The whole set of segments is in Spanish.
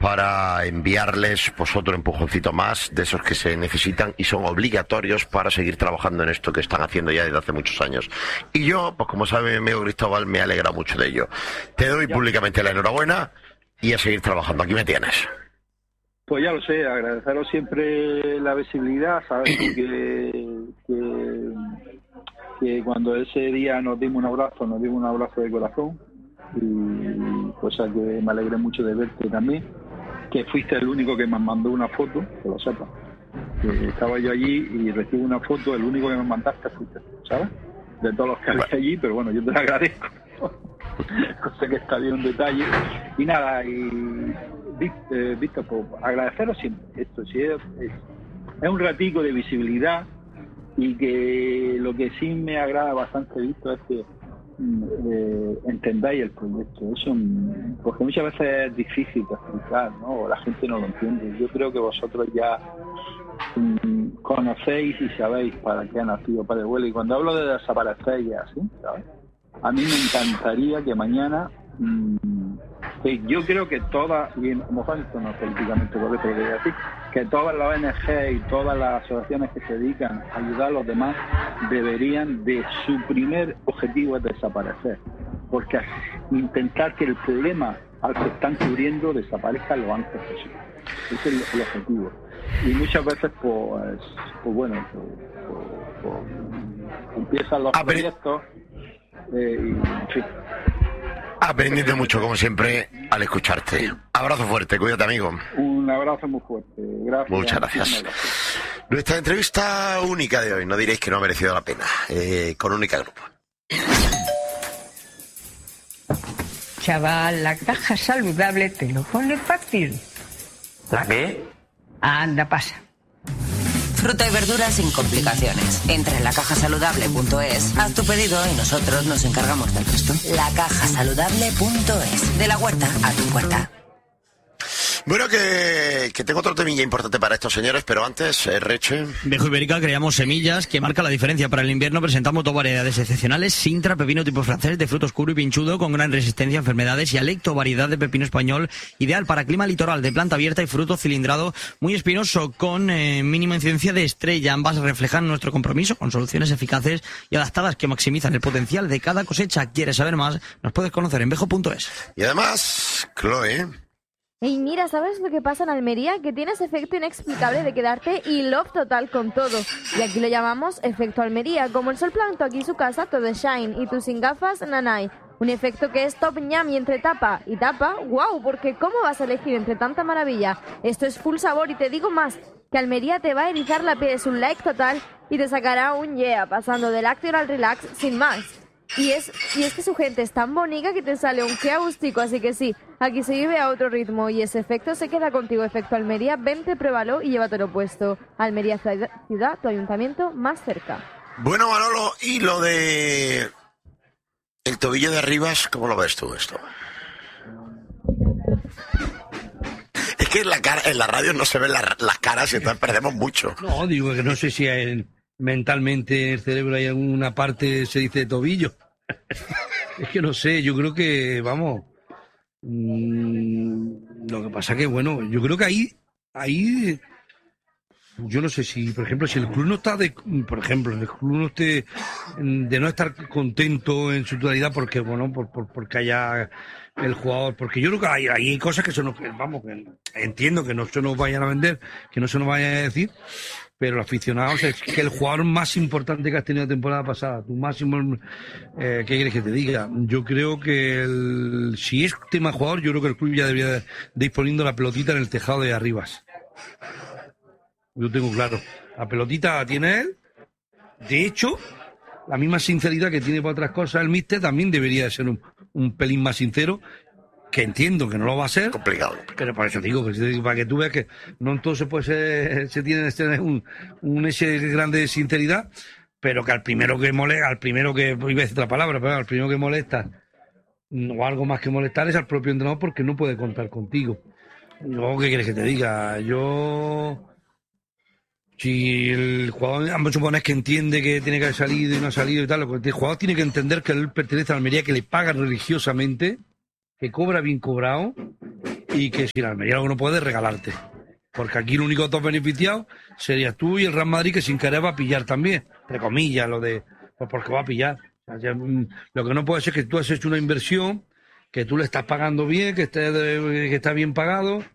para enviarles pues otro empujoncito más de esos que se necesitan y son obligatorios para seguir trabajando en esto que están haciendo ya desde hace muchos años. Y yo, pues como sabe mi amigo Cristóbal, me alegra mucho de ello. Te doy públicamente la enhorabuena y a seguir trabajando. Aquí me tienes. Pues ya lo sé, agradeceros siempre la visibilidad, sabes que cuando ese día nos dimos un abrazo de corazón, y cosa que me alegré mucho de verte también, que fuiste el único que me mandó una foto, que lo sepas. Estaba yo allí y recibo una foto, el único que me mandaste fuiste, ¿sabes? De todos los que había allí, pero bueno, yo te lo agradezco. Cosa que está bien un detalle. Y nada, y Víctor, pues agradeceros siempre. Esto sí es un ratico de visibilidad, y que lo que sí me agrada bastante, Víctor, es que entendáis el proyecto. Eso, porque muchas veces es difícil de explicar, ¿no? O la gente no lo entiende. Yo creo que vosotros ya conocéis y sabéis para qué ha nacido Padre Abuelo. Y cuando hablo de desaparecer y así, ¿sabes? A mí me encantaría que mañana, que yo creo que todas, y a lo mejor esto no es políticamente correcto lo que voy a decir, que todas las ONG y todas las asociaciones que se dedican a ayudar a los demás deberían de su primer objetivo es desaparecer, porque intentar que el problema al que están cubriendo desaparezca lo antes posible. Ese es el objetivo. Y muchas veces pues bueno, empiezan los proyectos y en fin. Aprendiendo mucho, como siempre, al escucharte. Abrazo fuerte, cuídate, amigo. Un abrazo muy fuerte. Gracias. Muchas gracias. Nuestra entrevista única de hoy, no diréis que no ha merecido la pena, con Única Grupo. Chaval, la caja saludable te lo pone fácil. ¿La qué? Anda, pasa. Fruta y verdura sin complicaciones. Entra en lacajasaludable.es, haz tu pedido y nosotros nos encargamos del resto. Lacajasaludable.es. De la huerta a tu puerta. Bueno, que tengo otro temilla importante para estos señores, pero antes, Reche. Vejo Ibérica, creamos semillas que marcan la diferencia. Para el invierno presentamos dos variedades excepcionales: Sintra, pepino tipo francés, de fruto oscuro y pinchudo, con gran resistencia a enfermedades, y Alecto, variedad de pepino español, ideal para clima litoral, de planta abierta y fruto cilindrado, muy espinoso, con mínima incidencia de estrella. Ambas reflejan nuestro compromiso con soluciones eficaces y adaptadas que maximizan el potencial de cada cosecha. ¿Quieres saber más? Nos puedes conocer en vejo.es. Y además, Chloe... Y mira, ¿sabes lo que pasa en Almería? Que tienes efecto inexplicable de quedarte y love total con todo. Y aquí lo llamamos efecto Almería. Como el sol plantó aquí su casa, todo es shine. Y tú sin gafas, nanay. Un efecto que es top ñami entre tapa y tapa. ¡Wow! Porque ¿cómo vas a elegir entre tanta maravilla? Esto es full sabor, y te digo más, que Almería te va a erizar la piel, es un like total y te sacará un yeah, pasando del action al relax sin más. Y es que su gente es tan bonita que te sale un qué agustico, así que sí, aquí se vive a otro ritmo y ese efecto se queda contigo. Efecto Almería, vente, pruébalo y llévatelo puesto. Almería ciudad, tu ayuntamiento más cerca. Bueno, Manolo, y lo de el tobillo de Arribas, ¿cómo lo ves tú esto? Es que en la radio no se ven las caras y entonces perdemos mucho. No, digo que no sé si mentalmente en el cerebro hay alguna parte se dice tobillo. Es que no sé, yo creo que, vamos, lo que pasa que, bueno, yo creo que ahí, yo no sé si, por ejemplo, si el club no está el club no esté de no estar contento en su totalidad porque, bueno, porque haya el jugador, porque yo creo que hay cosas que se nos, vamos, que entiendo que no se nos vayan a vender, que no se nos vayan a decir, pero el aficionado, o sea, es que el jugador más importante que has tenido la temporada pasada, tu máximo, ¿qué quieres que te diga? Yo creo que si es tema jugador, yo creo que el club ya debería de ir poniendo la pelotita en el tejado de Arribas. Yo tengo claro, la pelotita la tiene él. De hecho, la misma sinceridad que tiene para otras cosas el míster también debería de ser un pelín más sincero, que entiendo que no lo va a ser. Complicado. Pero por eso digo, para que tú veas que no en todo se tiene ese grande de sinceridad, pero que al primero que molesta, al primero que, iba a decir otra palabra, pero al primero que molesta, o algo más que molestar, es al propio entrenador porque no puede contar contigo. Luego, ¿qué quieres que te diga? Si el jugador, vamos a suponer que entiende que tiene que haber salido y no ha salido y tal, el jugador tiene que entender que él pertenece a la Almería, que le paga religiosamente, que cobra bien cobrado y que si la Almería lo que no puede es regalarte. Porque aquí los únicos dos beneficiados serías tú y el Real Madrid, que sin querer va a pillar también, entre comillas, pues porque va a pillar. O sea, lo que no puede ser es que tú has hecho una inversión, que tú le estás pagando bien, que está bien pagado,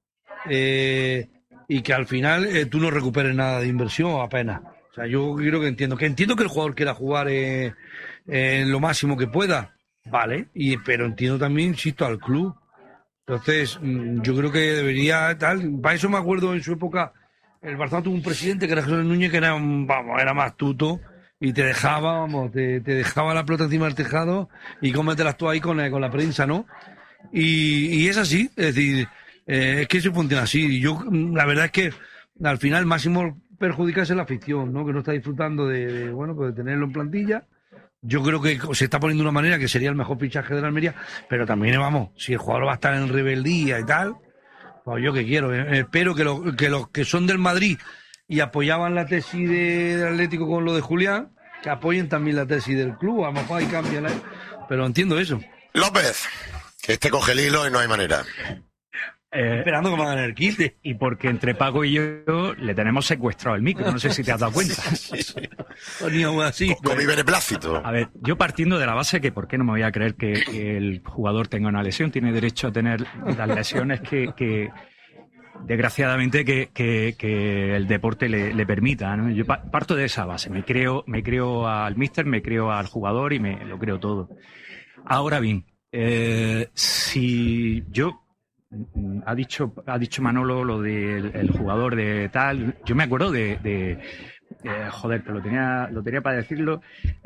y que al final tú no recuperes nada de inversión apenas. O sea, yo creo que entiendo que el jugador quiera jugar en lo máximo que pueda, vale, pero entiendo también, insisto, al club. Entonces, yo creo que debería tal. Para eso me acuerdo en su época, el Barcelona tuvo un presidente que era José Núñez, que era más astuto y te dejaba, te dejaba la pelota encima del tejado y cómetelas tú ahí con la prensa, ¿no? Y es así, es decir, es que eso funciona así. Y yo, la verdad es que al final máximo perjudica es la afición, ¿no? Que no está disfrutando de tenerlo en plantilla. Yo creo que se está poniendo de una manera que sería el mejor fichaje de la Almería, pero también, si el jugador va a estar en rebeldía y tal, pues yo que quiero. Espero que los que son del Madrid y apoyaban la tesis del Atlético con lo de Julián, que apoyen también la tesis del club. A lo mejor ahí cambia, pero entiendo eso. López, que este coge el hilo y no hay manera. Esperando que me hagan el quite. Y porque entre Paco y yo le tenemos secuestrado el micro, no sé si te has dado cuenta. Con mi beneplácito. A ver, yo partiendo de la base que por qué no me voy a creer que el jugador tenga una lesión, tiene derecho a tener las lesiones que desgraciadamente que el deporte le permita, ¿no? Yo parto de esa base, me creo al míster, me creo al jugador y me lo creo todo. Ahora bien, si yo ha dicho Manolo lo del jugador de tal. Yo me acuerdo joder, que lo tenía para decirlo.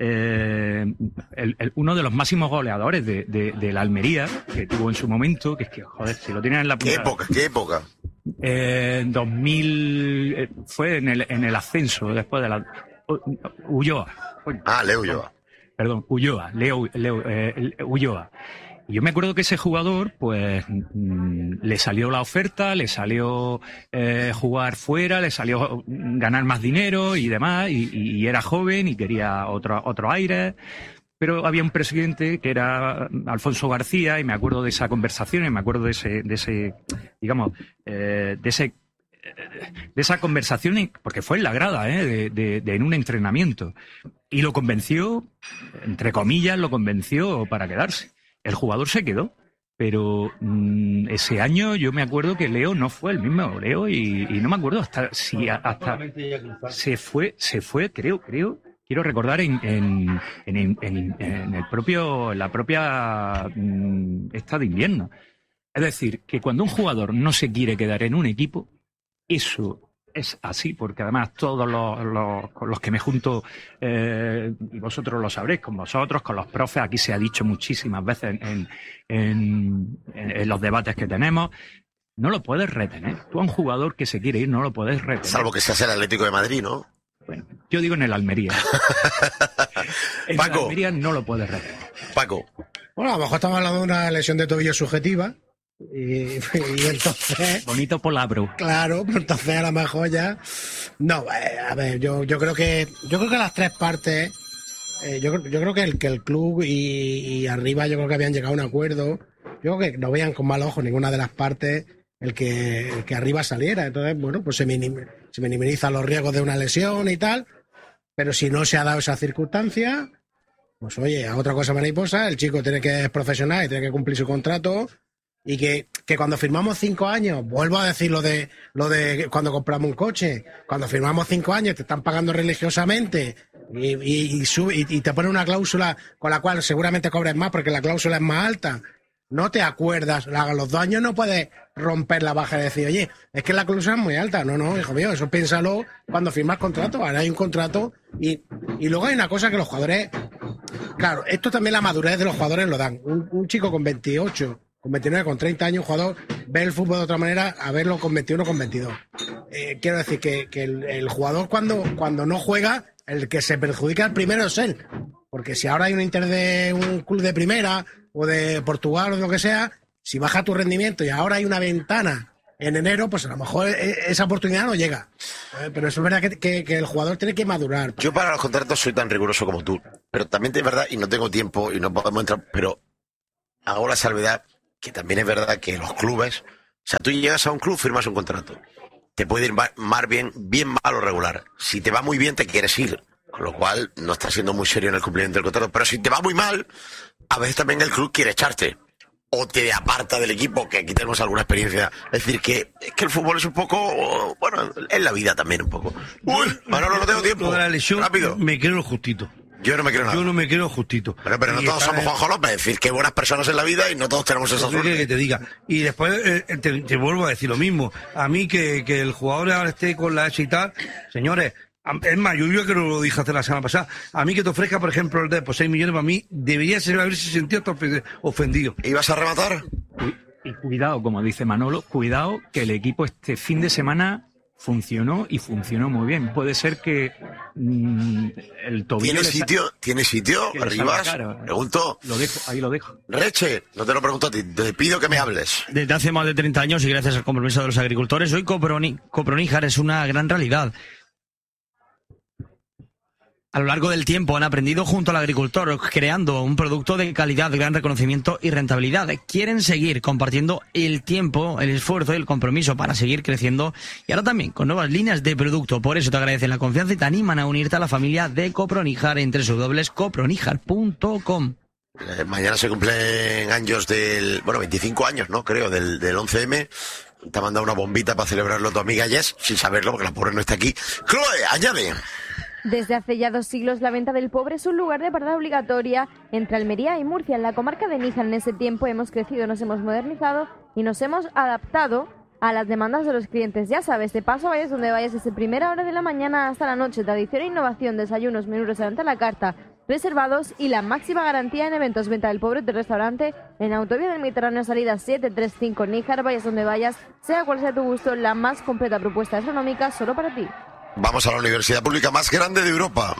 Uno de los máximos goleadores de la Almería que tuvo en su momento, que es que, joder, si lo tienen en la punta. ¿Qué época? 2000 fue en el ascenso después de la Ulloa. Leo Ulloa. Perdón, Leo Ulloa. Y yo me acuerdo que ese jugador, pues, le salió la oferta, le salió jugar fuera, le salió ganar más dinero y demás, y era joven y quería otro aire. Pero había un presidente que era Alfonso García, y me acuerdo de esa conversación, y me acuerdo de esa conversación, porque fue en la grada, en un entrenamiento. Y lo convenció, entre comillas, para quedarse. El jugador se quedó, pero ese año yo me acuerdo que Leo no fue el mismo Leo y no me acuerdo hasta se fue, quiero recordar en la propia esta de invierno. Es decir, que cuando un jugador no se quiere quedar en un equipo, eso es así, porque además todos con los que me junto, y vosotros lo sabréis, con vosotros, con los profes, aquí se ha dicho muchísimas veces en los debates que tenemos, no lo puedes retener. Tú a un jugador que se quiere ir no lo puedes retener. Salvo que seas el Atlético de Madrid, ¿no? Bueno, yo digo en el Almería. Paco. El Almería no lo puedes retener. Paco. Bueno, a lo mejor estamos hablando de una lesión de tobillo subjetiva. Y entonces... Bonito palabra. Claro, pero entonces a lo mejor ya... No, a ver, yo creo que las tres partes... yo creo que el club y arriba yo creo que habían llegado a un acuerdo. Yo creo que no veían con mal ojo ninguna de las partes el que arriba saliera. Entonces, bueno, pues se minimizan los riesgos de una lesión y tal. Pero si no se ha dado esa circunstancia, pues oye, a otra cosa mariposa, el chico tiene que ser profesional y tiene que cumplir su contrato. Y que cuando firmamos 5 años, vuelvo a decir lo de cuando compramos un coche, cuando firmamos 5 años te están pagando religiosamente y te ponen una cláusula con la cual seguramente cobres más porque la cláusula es más alta. No te acuerdas, a los 2 años no puedes romper la baja y decir, oye, es que la cláusula es muy alta. No, hijo mío, eso piénsalo cuando firmas contrato. Ahora hay un contrato y luego hay una cosa que los jugadores... Claro, esto también la madurez de los jugadores lo dan. Un chico con 28... con 29, con 30 años, un jugador ve el fútbol de otra manera a verlo con 21, con 22. Quiero decir que el jugador cuando no juega, el que se perjudica el primero es él. Porque si ahora hay un Inter de un club de primera o de Portugal o lo que sea, si baja tu rendimiento y ahora hay una ventana en enero, pues a lo mejor esa oportunidad no llega. Pero eso es verdad que el jugador tiene que madurar. Yo para los contratos soy tan riguroso como tú, pero también es verdad, y no tengo tiempo y no podemos entrar, pero hago la salvedad que también es verdad que los clubes, o sea, tú llegas a un club, firmas un contrato, te puede ir bien mal o regular. Si te va muy bien, te quieres ir, con lo cual no estás siendo muy serio en el cumplimiento del contrato. Pero si te va muy mal, a veces también el club quiere echarte o te aparta del equipo, que aquí tenemos alguna experiencia. Es decir, que el fútbol es un poco, bueno, es la vida también un poco. Uy, Manolo, no tengo tiempo. Lo de la lesión, rápido. Me creo justito. Yo no me creo nada. Yo no me creo justito. Pero no todos somos Juanjo López, es decir, que buenas personas en la vida y no todos tenemos esa suerte. Que te diga. Y después te vuelvo a decir lo mismo. A mí que el jugador ahora esté con la H y tal, señores, es más, yo que no lo dije hace la semana pasada, a mí que te ofrezca, por ejemplo, el de 6 millones, para mí debería haberse sentido ofendido. ¿Ibas a rematar? Y cuidado, como dice Manolo, cuidado que el equipo este fin de semana funcionó y funcionó muy bien. Puede ser que el tobillo... ¿Tiene sitio? ¿Arribas? Pregunto. Ahí lo dejo. Reche, no te lo pregunto a ti, te pido que me hables. Desde hace más de 30 años y gracias al compromiso de los agricultores, hoy Coproníjar es una gran realidad. A lo largo del tiempo han aprendido junto al agricultor, creando un producto de calidad, gran reconocimiento y rentabilidad. Quieren seguir compartiendo el tiempo, el esfuerzo y el compromiso para seguir creciendo y ahora también con nuevas líneas de producto. Por eso te agradecen la confianza y te animan a unirte a la familia de Coproníjar en www.coproníjar.com. Mañana se cumplen años 25 años, ¿no? Creo, del 11M. Te ha mandado una bombita para celebrarlo tu amiga Jess, sin saberlo porque la pobre no está aquí. Chloe, añade. Desde hace ya 2 siglos, la venta del pobre es un lugar de parada obligatoria entre Almería y Murcia. En la comarca de Níjar, en ese tiempo, hemos crecido, nos hemos modernizado y nos hemos adaptado a las demandas de los clientes. Ya sabes, de paso vayas donde vayas, desde primera hora de la mañana hasta la noche. Tradición e innovación, desayunos, menús, restaurante a la carta, reservados y la máxima garantía en eventos. Venta del pobre del restaurante en Autovía del Mediterráneo, salida 735 Níjar. Vayas donde vayas, sea cual sea tu gusto, la más completa propuesta gastronómica solo para ti. Vamos a la universidad pública más grande de Europa.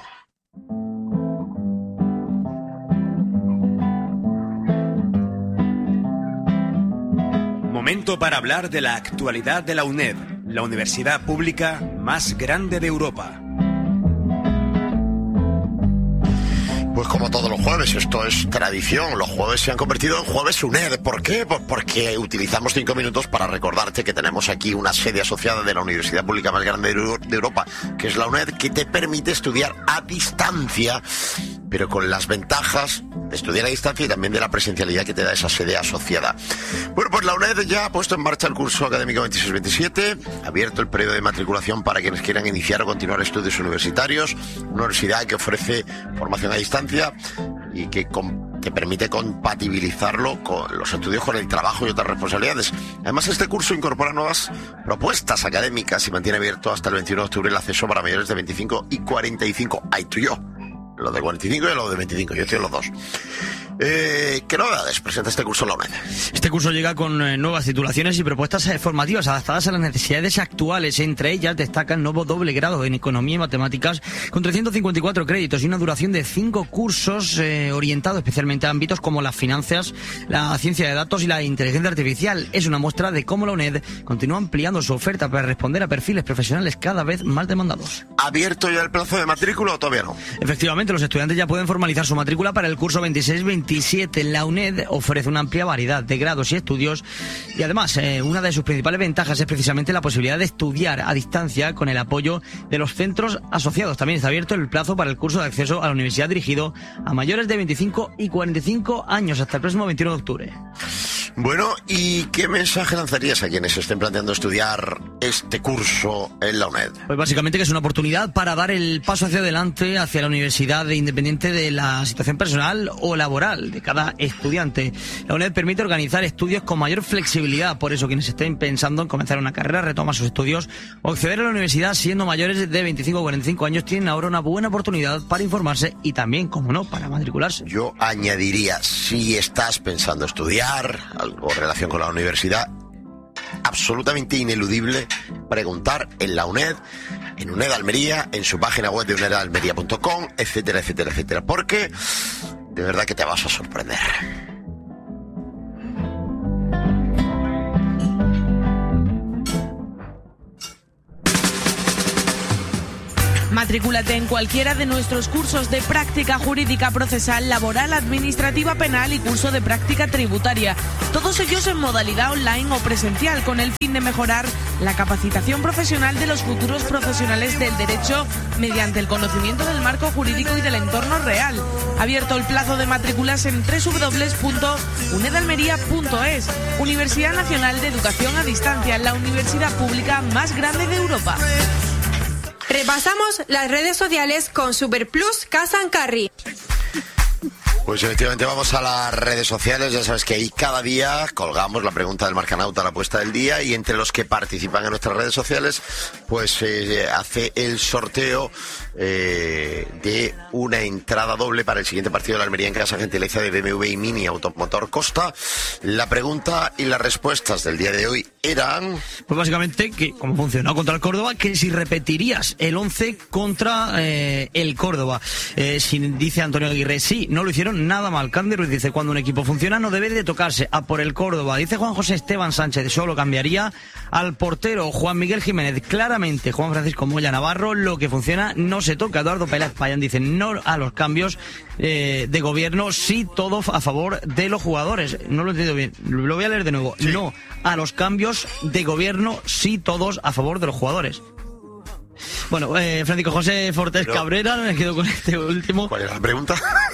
Momento para hablar de la actualidad de la UNED, la universidad pública más grande de Europa. Pues como todos los jueves, esto es tradición. Los jueves se han convertido en jueves UNED. ¿Por qué? Pues porque utilizamos 5 minutos para recordarte que tenemos aquí una sede asociada de la universidad pública más grande de Europa, que es la UNED, que te permite estudiar a distancia, pero con las ventajas de estudiar a distancia y también de la presencialidad que te da esa sede asociada. Bueno, pues la UNED ya ha puesto en marcha el curso académico 26-27, ha abierto el periodo de matriculación para quienes quieran iniciar o continuar estudios universitarios, una universidad que ofrece formación a distancia y que permite compatibilizarlo con los estudios, con el trabajo y otras responsabilidades. Además, este curso incorpora nuevas propuestas académicas y mantiene abierto hasta el 21 de octubre el acceso para mayores de 25 y 45. Ahí tú y yo. Lo de 45 y lo de 25, yo estoy en los dos. ¿Qué novedades presenta este curso en la UNED? Este curso llega con nuevas titulaciones y propuestas formativas adaptadas a las necesidades actuales. Entre ellas destaca el nuevo doble grado en Economía y Matemáticas con 354 créditos y una duración de 5 cursos orientados especialmente a ámbitos como las finanzas, la ciencia de datos y la inteligencia artificial. Es una muestra de cómo la UNED continúa ampliando su oferta para responder a perfiles profesionales cada vez más demandados. ¿Abierto ya el plazo de matrícula o todavía no? Efectivamente, los estudiantes ya pueden formalizar su matrícula para el curso 26-27. La UNED ofrece una amplia variedad de grados y estudios y además una de sus principales ventajas es precisamente la posibilidad de estudiar a distancia con el apoyo de los centros asociados. También está abierto el plazo para el curso de acceso a la universidad dirigido a mayores de 25 y 45 años hasta el próximo 21 de octubre. Bueno, ¿y qué mensaje lanzarías a quienes estén planteando estudiar este curso en la UNED? Pues básicamente que es una oportunidad para dar el paso hacia adelante, hacia la universidad, independiente de la situación personal o laboral de cada estudiante. La UNED permite organizar estudios con mayor flexibilidad, por eso quienes estén pensando en comenzar una carrera, retomar sus estudios o acceder a la universidad siendo mayores de 25 o 45 años, tienen ahora una buena oportunidad para informarse y también, como no, para matricularse. Yo añadiría, si estás pensando estudiar algo en relación con la universidad, absolutamente ineludible preguntar en la UNED, en UNED Almería, en su página web de unedalmería.com, etcétera, etcétera, etcétera, porque de verdad que te vas a sorprender. Matrículate en cualquiera de nuestros cursos de práctica jurídica procesal, laboral, administrativa, penal y curso de práctica tributaria. Todos ellos en modalidad online o presencial, con el fin de mejorar la capacitación profesional de los futuros profesionales del derecho mediante el conocimiento del marco jurídico y del entorno real. Abierto el plazo de matrículas en www.unedalmería.es. Universidad Nacional de Educación a Distancia, la universidad pública más grande de Europa. Repasamos las redes sociales con Superplus Casa and Carry. Pues efectivamente vamos a las redes sociales, ya sabes que ahí cada día colgamos la pregunta del Marcanauta, la apuesta del día, y entre los que participan en nuestras redes sociales, pues hace el sorteo de una entrada doble para el siguiente partido de la Almería en casa, gentileza de BMW y Mini Automotor Costa. La pregunta y las respuestas del día de hoy eran... Pues básicamente, que como funcionó contra el Córdoba, que si repetirías el 11 contra el Córdoba. Si dice Antonio Aguirre, sí, no lo hicieron nada mal. Candy Ruiz dice, cuando un equipo funciona no debe de tocarse. A por el Córdoba. Dice Juan José Esteban Sánchez, solo cambiaría al portero Juan Miguel Jiménez. Claramente, Juan Francisco Moya Navarro, lo que funciona no se toca. Eduardo Pérez Payán dice, no a los cambios de gobierno, sí todo a favor de los jugadores. No lo he entendido bien, lo voy a leer de nuevo. Sí. No a los cambios de gobierno, sí todos a favor de los jugadores. Bueno, Francisco José Fortés Cabrera, me quedo con este último. ¿Cuál era la pregunta?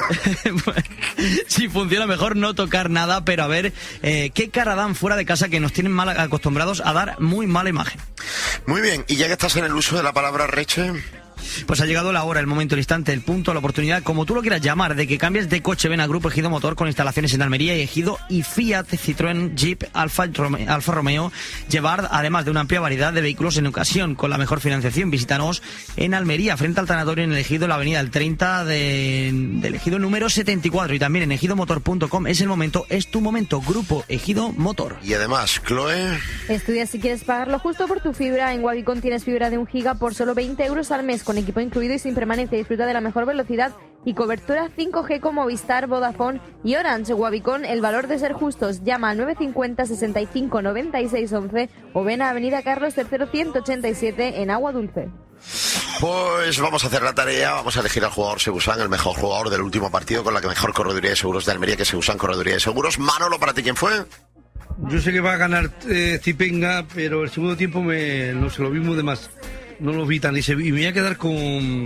Si funciona mejor no tocar nada, pero a ver qué cara dan fuera de casa, que nos tienen mal acostumbrados a dar muy mala imagen. Muy bien, y ya que estás en el uso de la palabra, Reche... Pues ha llegado la hora, el momento, el instante, el punto, la oportunidad, como tú lo quieras llamar, de que cambies de coche. Ven a Grupo Ejido Motor, con instalaciones en Almería y Ejido y Fiat, Citroën, Jeep, Alfa Romeo, Gevard, además de una amplia variedad de vehículos en ocasión, con la mejor financiación. Visítanos en Almería, frente al tanatorio en el Ejido, en la avenida del 30 del Ejido número 74, y también en ejidomotor.com. Es el momento, es tu momento, Grupo Ejido Motor. Y además, Chloe... Estudia si quieres pagarlo justo por tu fibra. En Wavicon tienes fibra de 1 giga por solo 20 euros al mes, con equipo incluido y sin permanencia. Disfruta de la mejor velocidad y cobertura 5G con Movistar, Vodafone y Orange. Wavicon, el valor de ser justos. Llama al 950 65 96 11 o ven a Avenida Carlos III 187 en Agua Dulce. Pues vamos a hacer la tarea, vamos a elegir al jugador Segusan, el mejor jugador del último partido con la mejor correduría de seguros de Almería, que es Segusan Correduría de Seguros. Manolo, ¿para ti quién fue? Yo sé que va a ganar Zipenga, pero el segundo tiempo no se lo vimos de más. No lo vi tan, y me voy a quedar con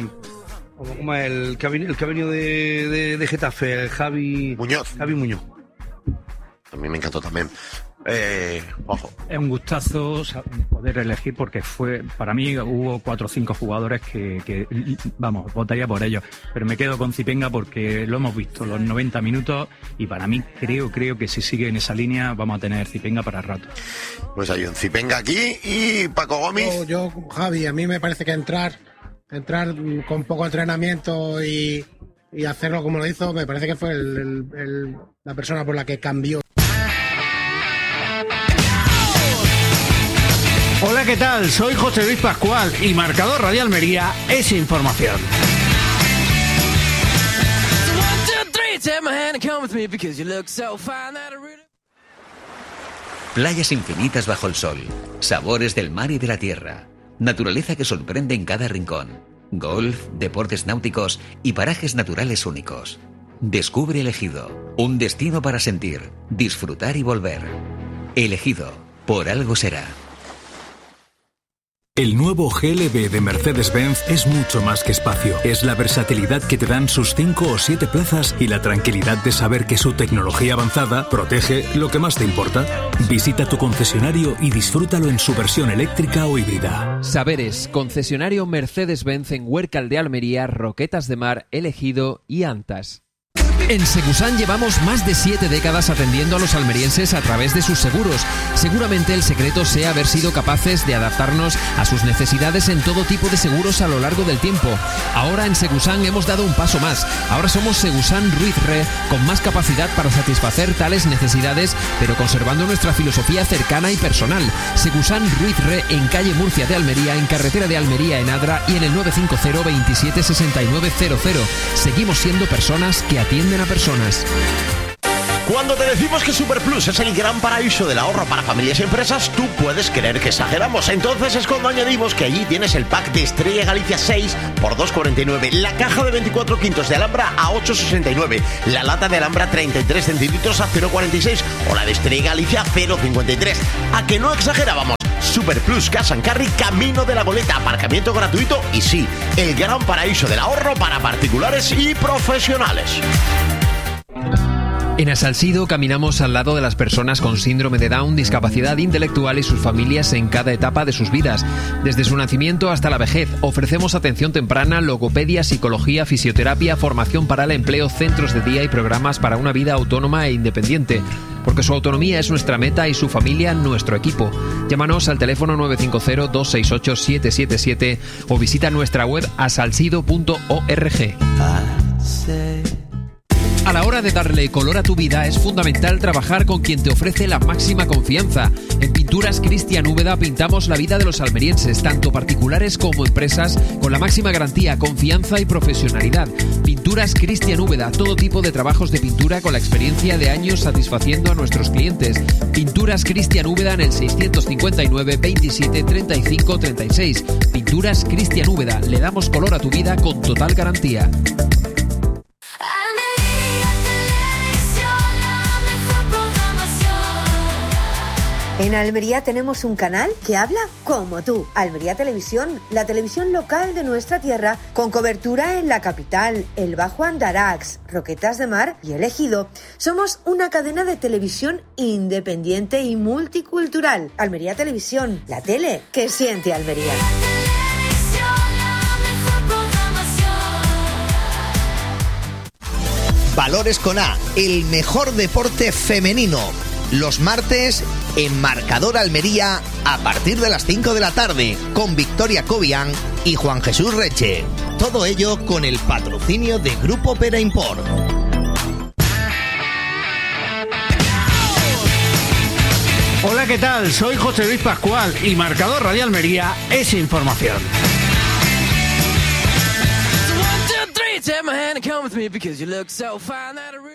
el que ha venido de Getafe, el Javi Muñoz. A mí me encantó también. Ojo. Es un gustazo poder elegir, porque para mí hubo 4 o 5 jugadores que vamos, votaría por ellos, pero me quedo con Zipenga porque lo hemos visto los 90 minutos y para mí creo que si sigue en esa línea vamos a tener Zipenga para rato. Pues hay un Zipenga aquí. Y Paco Gómez. Yo, Javi, a mí me parece que entrar con poco entrenamiento y hacerlo como lo hizo, me parece que fue la persona por la que cambió. Hola, ¿qué tal? Soy José Luis Pascual y Marcador Radio Almería es información. Playas infinitas bajo el sol, sabores del mar y de la tierra, naturaleza que sorprende en cada rincón, golf, deportes náuticos y parajes naturales únicos. Descubre El Ejido, un destino para sentir, disfrutar y volver. El Ejido, por algo será. El nuevo GLB de Mercedes-Benz es mucho más que espacio. Es la versatilidad que te dan sus 5 o 7 plazas y la tranquilidad de saber que su tecnología avanzada protege lo que más te importa. Visita tu concesionario y disfrútalo en su versión eléctrica o híbrida. Saberes, concesionario Mercedes-Benz en Huércal de Almería, Roquetas de Mar, El Ejido y Antas. En Segusan llevamos más de 7 décadas atendiendo a los almerienses a través de sus seguros. Seguramente el secreto sea haber sido capaces de adaptarnos a sus necesidades en todo tipo de seguros a lo largo del tiempo. Ahora en Segusan hemos dado un paso más. Ahora somos Segusan Ruiz Re, con más capacidad para satisfacer tales necesidades, pero conservando nuestra filosofía cercana y personal. Segusan Ruiz Re, en calle Murcia de Almería, en carretera de Almería en Adra y en el 950 27 69 00. Seguimos siendo personas que atienden a personas. Cuando te decimos que Superplus es el gran paraíso del ahorro para familias y empresas, tú puedes creer que exageramos. Entonces es cuando añadimos que allí tienes el pack de Estrella Galicia 6 por 2,49, la caja de 24 quintos de Alhambra a 8,69, la lata de Alhambra 33 centilitros a 0,46 o la de Estrella Galicia 0,53. ¿A que no exagerábamos? Superplus Cash and Carry, camino de la boleta, aparcamiento gratuito y sí, el gran paraíso del ahorro para particulares y profesionales. En Asalsido caminamos al lado de las personas con síndrome de Down, discapacidad intelectual y sus familias en cada etapa de sus vidas. Desde su nacimiento hasta la vejez, ofrecemos atención temprana, logopedia, psicología, fisioterapia, formación para el empleo, centros de día y programas para una vida autónoma e independiente. Porque su autonomía es nuestra meta y su familia nuestro equipo. Llámanos al teléfono 950-268-777 o visita nuestra web asalsido.org. A la hora de darle color a tu vida es fundamental trabajar con quien te ofrece la máxima confianza. En Pinturas Cristian Úbeda pintamos la vida de los almerienses, tanto particulares como empresas, con la máxima garantía, confianza y profesionalidad. Pinturas Cristian Úbeda, todo tipo de trabajos de pintura con la experiencia de años satisfaciendo a nuestros clientes. Pinturas Cristian Úbeda en el 659 27 35 36. Pinturas Cristian Úbeda, le damos color a tu vida con total garantía. En Almería tenemos un canal que habla como tú. Almería Televisión, la televisión local de nuestra tierra, con cobertura en la capital, el Bajo Andarax, Roquetas de Mar y El Ejido. Somos una cadena de televisión independiente y multicultural. Almería Televisión, la tele que siente Almería. Valores con A, el mejor deporte femenino. Los martes en Marcador Almería a partir de las 5 de la tarde con Victoria Cobian y Juan Jesús Reche. Todo ello con el patrocinio de Grupo Pera Import. Hola, ¿qué tal? Soy José Luis Pascual y Marcador Radio Almería es información. Take my hand and come with me because you look so fine that I